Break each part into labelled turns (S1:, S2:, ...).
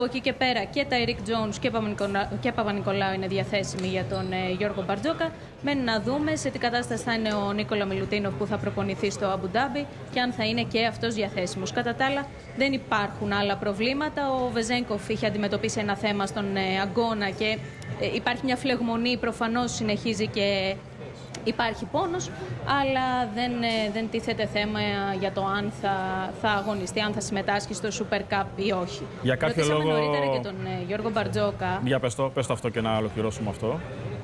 S1: Από εκεί και πέρα και τα Eric Jones και Παπα-Νικολάου είναι διαθέσιμοι για τον Γιώργο Μπαρτζόκα. Μένει να δούμε σε τι κατάσταση θα είναι ο Νίκολα Μιλουτίνοφ που θα προπονηθεί στο Αμπου Ντάμπι και αν θα είναι και αυτός διαθέσιμος. Κατά τα άλλα, δεν υπάρχουν άλλα προβλήματα. Ο Βεζένκοφ είχε αντιμετωπίσει ένα θέμα στον αγώνα και υπάρχει μια φλεγμονή. Προφανώς συνεχίζει και υπάρχει πόνος, αλλά δεν τίθεται θέμα για το αν θα αγωνιστεί, αν θα συμμετάσχει στο Super Cup ή όχι.
S2: Για κάποιο λόγο.
S1: Νωρίτερα και τον Γιώργο Μπαρτζόκα.
S2: Για πες το αυτό και να ολοκληρώσουμε αυτό.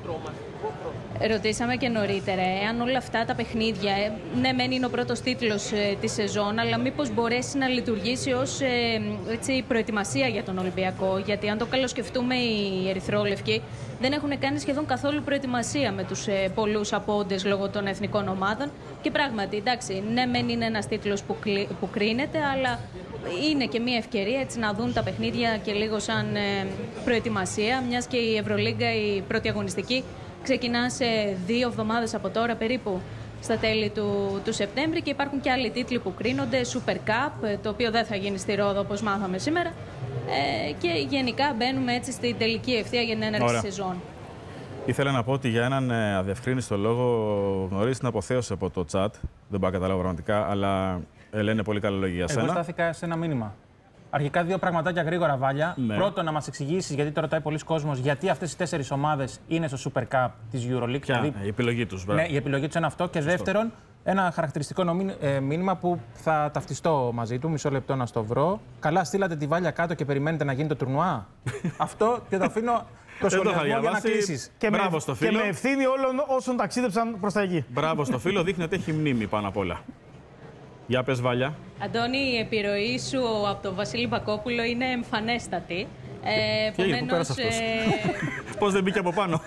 S1: Ρωτήσαμε και νωρίτερα, εάν όλα αυτά τα παιχνίδια, ναι, μεν είναι ο πρώτος τίτλος της σεζόν, αλλά μήπως μπορέσει να λειτουργήσει ως προετοιμασία για τον Ολυμπιακό. Γιατί αν το καλοσκεφτούμε, οι ερυθρόλευκοι δεν έχουν κάνει σχεδόν καθόλου προετοιμασία με τους πολλούς απόντες λόγω των εθνικών ομάδων. Και πράγματι, εντάξει, ναι, μεν είναι ένας τίτλος που κρίνεται, αλλά είναι και μια ευκαιρία έτσι να δουν τα παιχνίδια και λίγο σαν προετοιμασία, μιας και η Ευρωλίγκα, η πρώτη αγωνιστική, ξεκινά σε 2 εβδομάδες από τώρα περίπου, στα τέλη του Σεπτέμβρη, και υπάρχουν και άλλοι τίτλοι που κρίνονται, Super Cup, το οποίο δεν θα γίνει στη Ρόδο όπως μάθαμε σήμερα, και γενικά μπαίνουμε έτσι στην τελική ευθεία για την έναρξη σεζόν.
S2: Ήθελα να πω ότι για έναν αδιευκρίνιστο λόγο γνωρίζει την αποθέωση από το chat, δεν πάω να καταλάβω πραγματικά, αλλά λένε πολύ καλά λόγια για σένα.
S3: Εγώ στάθηκα σε ένα μήνυμα. Αρχικά 2 πραγματάκια γρήγορα, Βάλια.
S2: Ναι.
S3: Πρώτον, να μας εξηγήσεις, γιατί το ρωτάει πολλοί κόσμος, γιατί αυτές οι 4 ομάδες είναι στο Super Cup της EuroLeague.
S2: Δηλαδή, η επιλογή τους.
S3: Ναι, η επιλογή τους είναι αυτό. Και δεύτερον, ένα χαρακτηριστικό μήνυμα που θα ταυτιστώ μαζί του. Μισό λεπτό να στο βρω. Καλά, στείλατε τη Βάλια κάτω και περιμένετε να γίνει το τουρνουά. Αυτό και το αφήνω το σχολιασμό για να κλείσεις.
S4: Και με ευθύνη όλων όσων ταξίδεψαν προς τα εκεί.
S2: Μπράβο στο φίλο, δείχνει ότι έχει μνήμη πάνω απ' όλα. Για πες, Βάλια.
S1: Αντώνη, η επιρροή σου από τον Βασίλη Μπακόπουλο είναι εμφανέστατη.
S2: Επομένως, πώς δεν μπήκε από πάνω.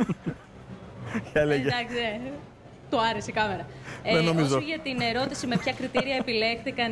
S1: Εντάξει, του άρεσε η κάμερα. Όσο για την ερώτηση με ποια κριτήρια επιλέχθηκαν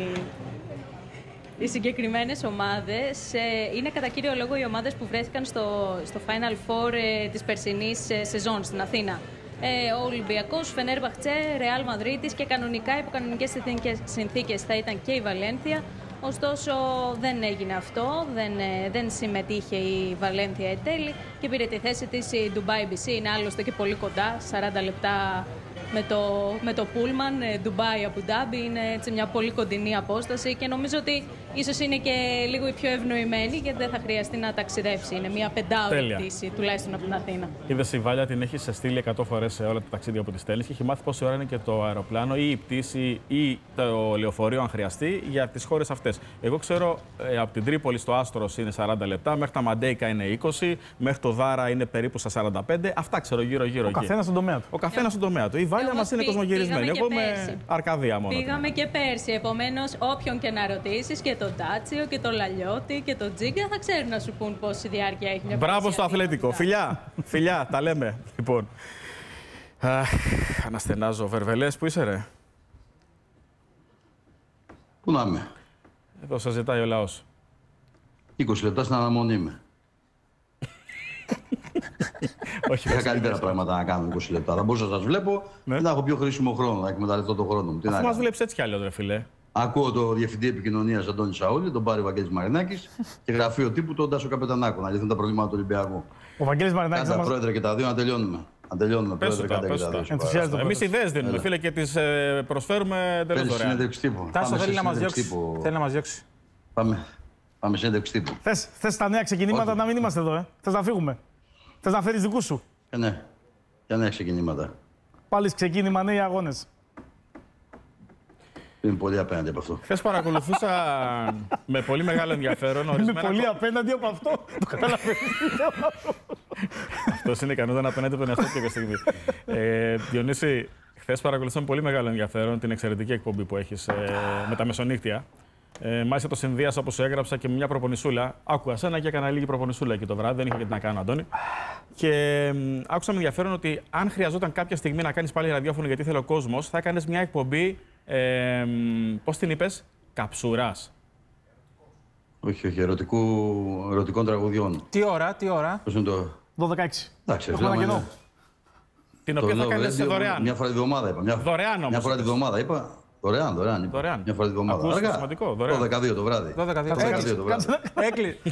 S1: οι συγκεκριμένες ομάδες, είναι κατά κύριο λόγο οι ομάδες που βρέθηκαν στο Final Four της περσινής σεζόν στην Αθήνα. Ο Ολυμπιακός, Φενέρμπαχτσε, Ρεάλ Μαδρίτης και κανονικά υπό κανονικές συνθήκες θα ήταν και η Βαλένθια. Ωστόσο δεν έγινε αυτό, δεν συμμετείχε η Βαλένθια εν τέλει και πήρε τη θέση της η Dubai BC. Είναι άλλωστε και πολύ κοντά, 40 λεπτά με το Πούλμαν, Ντουμπάι, Αμπου Ντάμπι. Είναι έτσι μια πολύ κοντινή απόσταση και νομίζω ότι ίσως είναι και λίγο η πιο ευνοημένη, γιατί δεν θα χρειαστεί να ταξιδέψει. Είναι μια 5ωρη πτήση τουλάχιστον από την Αθήνα.
S2: Είδες, η Βάλια την έχει στείλει 100 φορές σε όλα τα ταξίδια που τη στέλνει και έχει μάθει πόση ώρα είναι και το αεροπλάνο ή η πτήση ή το λεωφορείο, αν χρειαστεί, για τις χώρες αυτές. Εγώ ξέρω από την Τρίπολη στο Άστρος είναι 40 λεπτά, μέχρι τα Μαντέικα είναι 20, μέχρι το Δάρα είναι περίπου στα 45. Αυτά ξέρω γύρω-γύρω.
S4: Ο καθένας στον τομέα του.
S2: Ο καθένας στον τομέα του. Η Βάλια μας είναι κοσμογυρισμένη. Εγώ είμαι Αρκαδία μόνο.
S1: Πήγαμε και πέρσι. Επομένως, όποιον και να ρωτήσεις, και τον Τάτσιο και τον Λαλιώτη και τον Τζίγκα, θα ξέρουν να σου πούν πόση διάρκεια έχει μια.
S2: Μπράβο στο αθλητικό. Φιλιά, τα λέμε. Λοιπόν. Αναστενάζω. Βερβελές, πού είσαι, ρε?
S5: Πού να είμαι?
S2: Εδώ σας ζητάει ο λαός.
S5: 20 λεπτά στην αναμονή είμαι.
S2: Όχι,
S5: είχα καλύτερα πράγματα να κάνω 20 λεπτά. Θα μπορούσα να σας βλέπω και να έχω πιο χρήσιμο χρόνο, να εκμεταλλευτώ τον χρόνο μου.
S2: Αφού μας βλέπεις έτσι κι άλλο, ρε φίλε.
S5: Ακούω το Διευθυντή Επικοινωνίας Αντώνη Σαούλη, τον Πάρη Βαγγέλης Μαρινάκης και γραφείο τύπου τον Τάσο Καπετανάκο, να λυθούν τα προβλήματα του Ολυμπιακού.
S4: Ο Βαγγέλης Μαρινάκης.
S5: Κάντε τα πρόεδρε και τα δύο να τελειώνουμε. Να τελειώνουμε, πρόεδρε, κάντε και τα δύο.
S2: Εμείς ιδέες δίνουμε, φίλε, και τις προσφέρουμε εντελώς δωρεάν.
S5: Συνέντευξη τύπου.
S3: Τάσο θέλει να μας διώξει.
S5: Πάμε συνέντευξη τύπου.
S4: Θες τα νέα ξεκινήματα να μην είμαστε εδώ, Θες να φύγουμε? Θες να φέρεις δικούς σου?
S5: Ναι, για νέα ξεκινήματα.
S4: Πάλι ξεκίνημα νέοι αγώνες.
S5: Είμαι πολύ απέναντι από αυτό.
S2: Χθες παρακολουθούσα με πολύ μεγάλο ενδιαφέρον.
S4: Είμαι πολύ απέναντι από αυτό. Το καταλαβαίνεις.
S2: Αυτός είναι ικανός να απέναντι από τον εαυτό του στιγμή. Διονύση, χθες παρακολουθούσα με πολύ μεγάλο ενδιαφέρον την εξαιρετική εκπομπή που έχεις με τα μεσονύχτια. Μάλιστα το συνδύασα, όπως σου έγραψα, και με μια προπονησούλα. Άκουγα σένα και έκανα λίγη προπονησούλα εκεί το βράδυ. Δεν είχα και τι να κάνω, Αντώνη. Και άκουσα με ενδιαφέρον ότι αν χρειαζόταν κάποια στιγμή να κάνεις πάλι ραδιόφωνο γιατί ήθελε ο κόσμος, θα έκανες μια εκπομπή. Πώς την είπες? Καψουράς.
S5: Όχι, ερωτικών τραγουδιών.
S3: Τι ώρα?
S5: Πώς είναι το?
S4: 12-16.
S5: Εντάξει,
S2: την οποία θα κάνεις δωρεάν.
S5: Μια φορά τη βδομάδα είπα.
S2: Δωρεάν όμως.
S5: Μια φορά τη βδομάδα είπα. Δωρεάν.
S2: Δωρεάν.
S5: Μια φορά την εβδομάδα.
S2: Ακούς το
S5: Αργά.
S2: σημαντικό, δωρεάν.
S5: 12-2 το βράδυ.
S3: 12-2 το βράδυ.